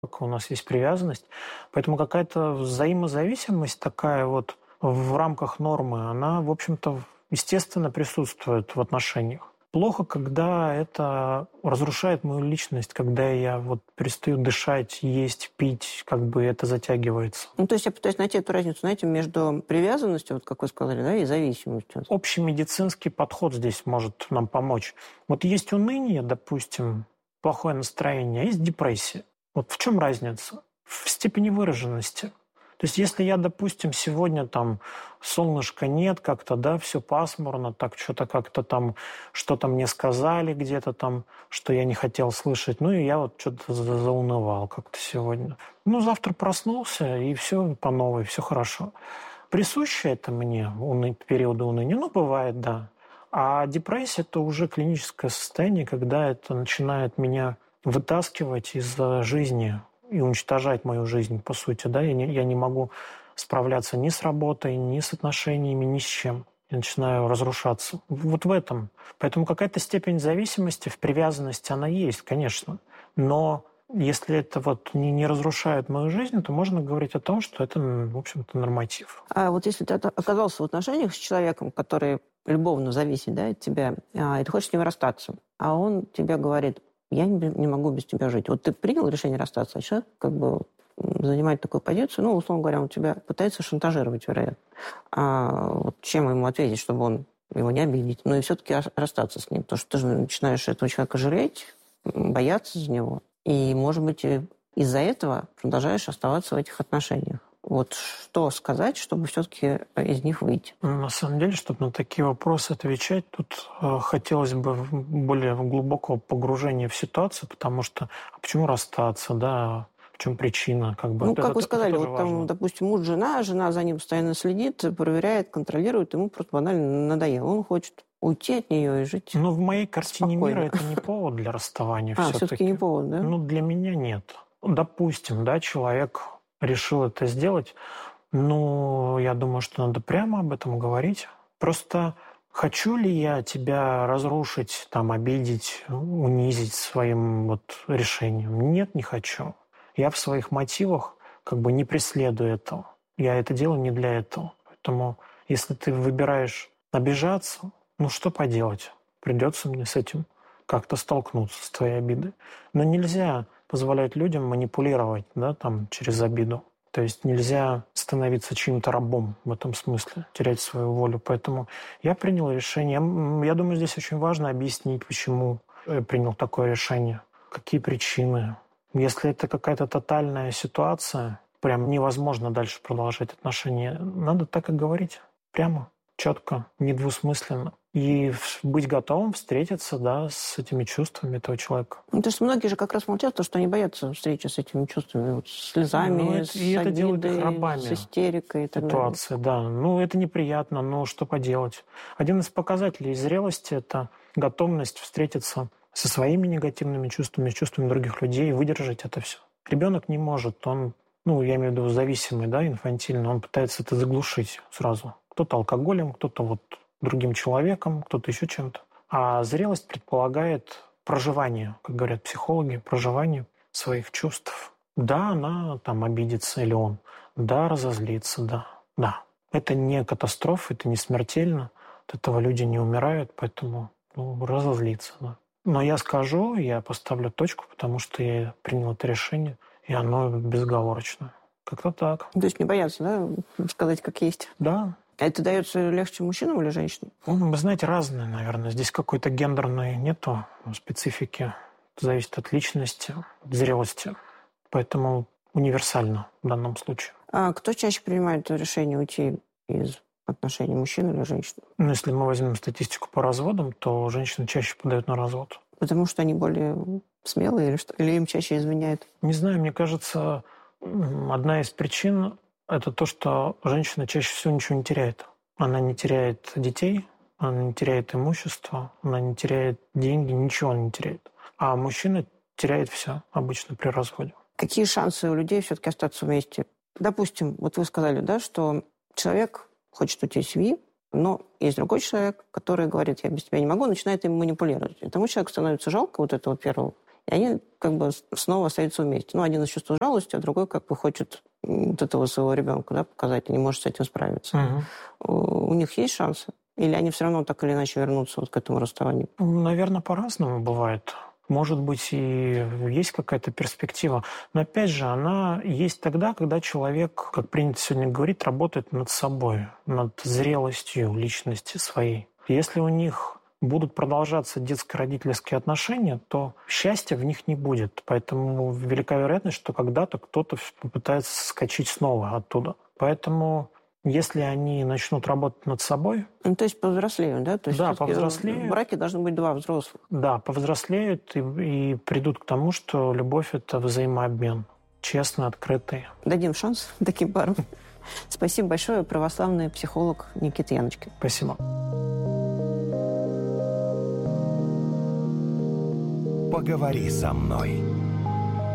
у нас есть привязанность. Поэтому какая-то взаимозависимость такая вот в рамках нормы, она, в общем-то, естественно присутствует в отношениях. Плохо, когда это разрушает мою личность, когда я вот перестаю дышать, есть, пить, как бы это затягивается. То есть я пытаюсь найти эту разницу, знаете, между привязанностью, вот как вы сказали, да, и зависимостью. Общий медицинский подход здесь может нам помочь. Вот есть уныние, допустим, плохое настроение, а есть депрессия. Вот в чем разница? В степени выраженности. То есть если я, допустим, сегодня там солнышка нет, как-то, да, все пасмурно, так что-то как-то там, что-то мне сказали где-то там, что я не хотел слышать, и я вот что-то заунывал как-то сегодня. Завтра проснулся, и все по новой, все хорошо. Присуще это мне, периоды уныния? Бывает, да. А депрессия – это уже клиническое состояние, когда это начинает меня вытаскивать из жизни и уничтожать мою жизнь, по сути. Да? Я не могу справляться ни с работой, ни с отношениями, ни с чем. Я начинаю разрушаться. Вот в этом. Поэтому какая-то степень зависимости, в привязанности она есть, конечно. Но если это вот не разрушает мою жизнь, то можно говорить о том, что это, в общем-то, норматив. А вот если ты оказался в отношениях с человеком, который любовно зависит, да, от тебя, и ты хочешь с ним расстаться, а он тебе говорит: я не могу без тебя жить. Вот ты принял решение расстаться, а человек как бы занимает такую позицию, условно говоря, он тебя пытается шантажировать, вероятно. Вот чем ему ответить, чтобы он его не обидеть, и все-таки расстаться с ним? Потому что ты же начинаешь этого человека жалеть, бояться за него. И, может быть, из-за этого продолжаешь оставаться в этих отношениях. Вот что сказать, чтобы все-таки из них выйти? На самом деле, чтобы на такие вопросы отвечать, тут хотелось бы более глубокого погружения в ситуацию, потому что почему расстаться, да, в чем причина? Как вы сказали, вот там, допустим, муж, жена за ним постоянно следит, проверяет, контролирует, ему просто банально надоело. Он хочет уйти от нее и жить. В моей картине мира это не повод для расставания. Все-таки не повод, да? Для меня нет. Допустим, да, человек решил это сделать, я думаю, что надо прямо об этом говорить. Просто хочу ли я тебя разрушить, обидеть, унизить своим решением? Нет, не хочу. Я в своих мотивах не преследую этого. Я это делаю не для этого. Поэтому если ты выбираешь обижаться, что поделать? Придется мне с этим как-то столкнуться, с твоей обидой. Но нельзя позволять людям манипулировать, да, через обиду. То есть нельзя становиться чьим-то рабом в этом смысле, терять свою волю. Поэтому я принял решение. Я думаю, здесь очень важно объяснить, почему я принял такое решение, какие причины. Если это какая-то тотальная ситуация, прям невозможно дальше продолжать отношения, надо так и говорить. Прямо, четко, недвусмысленно. И быть готовым встретиться, да, с этими чувствами этого человека. То есть многие же как раз молчат, потому что они боятся встречи с этими чувствами, с слезами, с обидой, это делают их рабами, с истерикой. Ситуация, да. Это неприятно, но что поделать. Один из показателей зрелости – это готовность встретиться со своими негативными чувствами, с чувствами других людей и выдержать это все. Ребенок не может, он, я имею в виду зависимый, да, инфантильный, он пытается это заглушить сразу. Кто-то алкоголем, кто-то другим человеком, кто-то еще чем-то. А зрелость предполагает проживание, как говорят психологи, проживание своих чувств. Да, она обидится или он. Да, разозлится, да. Это не катастрофа, это не смертельно. От этого люди не умирают, поэтому разозлиться, да. Но я скажу, я поставлю точку, потому что я принял это решение, и оно безоговорочно. Как-то так. То есть не бояться, да, сказать как есть? Да. А это дается легче мужчинам или женщинам? Вы знаете, разные, наверное. Здесь какой-то гендерной нету специфики. Это зависит от личности, от зрелости. Поэтому универсально в данном случае. А кто чаще принимает решение уйти из отношений, мужчина или женщина? Если мы возьмем статистику по разводам, то женщины чаще подают на развод. Потому что они более смелые или что? Или им чаще изменяют? Не знаю, мне кажется, одна из причин – это то, что женщина чаще всего ничего не теряет. Она не теряет детей, она не теряет имущество, она не теряет деньги, ничего она не теряет. А мужчина теряет все обычно при разводе. Какие шансы у людей все-таки остаться вместе? Допустим, вы сказали, да, что человек хочет уйти из семьи, но есть другой человек, который говорит: я без тебя не могу, начинает им манипулировать. И тому человеку становится жалко этого первого И они как бы снова остаются вместе. Ну, один из чувства жалости, а другой как бы хочет вот этого своего ребенка, да, показать, и не может с этим справиться. У них есть шансы? Или они все равно так или иначе вернутся вот к этому расставанию? Наверное, по-разному бывает. Может быть, и есть какая-то перспектива. Но, опять же, она есть тогда, когда человек, как принято сегодня говорить, работает над собой, над зрелостью личности своей. Если у них будут продолжаться детско-родительские отношения, то счастья в них не будет. Поэтому велика вероятность, что когда-то кто-то попытается соскочить снова оттуда. Поэтому если они начнут работать над собой... Ну, то есть повзрослеют, да? То есть да, повзрослеют. В браке должны быть два взрослых. Да, повзрослеют и придут к тому, что любовь – это взаимообмен. Честный, открытый. Дадим шанс таким парам. Спасибо большое, православный психолог Никита Яночкин. Спасибо. Поговори со мной.